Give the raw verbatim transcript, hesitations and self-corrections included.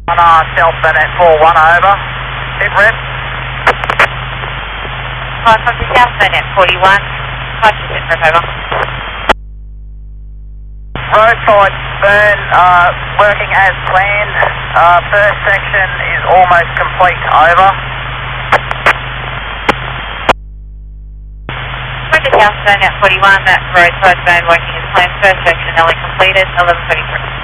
On uh, Delta at four one over. Hit rep. Five from the South at forty-one. Five to hit rep over. Roadside burn uh, working as planned. Uh, first section is almost complete. Over. From the South at forty-one, that roadside burn working as planned. First section nearly completed. eleven thirty-three.